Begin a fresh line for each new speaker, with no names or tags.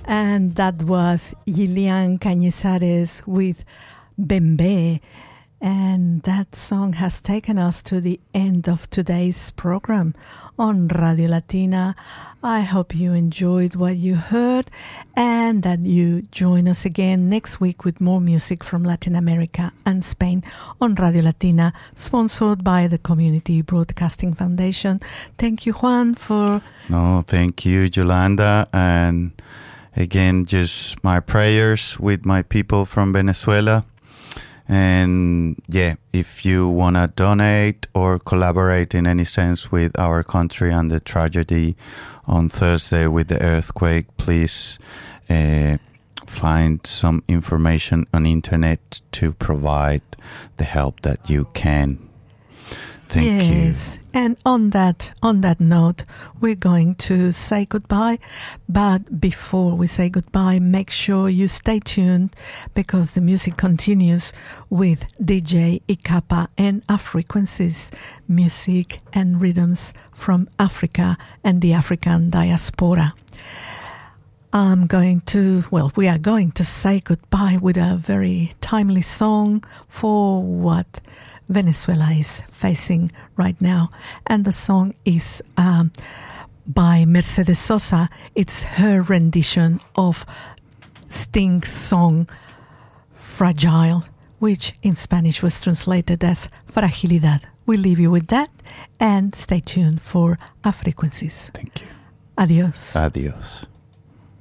And that was Gillian Cañizares with Bembe. And that song has taken us to the end of today's program on Radio Latina. I hope you enjoyed what you heard and that you join us again next week with more music from Latin America and Spain on Radio Latina, sponsored by the Community Broadcasting Foundation. Thank you, Juan, for...
No, thank you, Yolanda. And again, just my prayers with my people from Venezuela. And yeah, if you want to donate or collaborate in any sense with our country and the tragedy on Thursday with the earthquake, please find some information on internet to provide the help that you can. Thank you.
And on that note, we're going to say goodbye. But before we say goodbye, make sure you stay tuned because the music continues with DJ Ikapa and Afrequencies, music and rhythms from Africa and the African diaspora. We are going to say goodbye with a very timely song for what Venezuela is facing right now. And the song is by Mercedes Sosa. It's her rendition of Sting's song Fragile, which in Spanish was translated as Fragilidad. We leave you with that and stay tuned for Afrequencies.
Thank you.
Adios.
Adios.